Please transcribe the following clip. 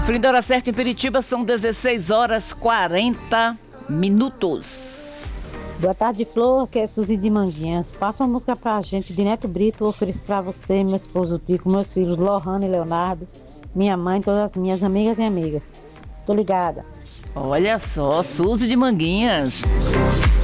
Conferindo a hora certa em Piritiba, são 16 horas 40 minutos. Boa tarde, Flor, que é Suzy de Manguinhas. Passa uma música pra gente de Neto Brito, eu ofereço pra você, meu esposo Tico, meus filhos Lohana e Leonardo, minha mãe, todas as minhas amigas e amigas. Tô ligada. Olha só, Suzy de Manguinhas.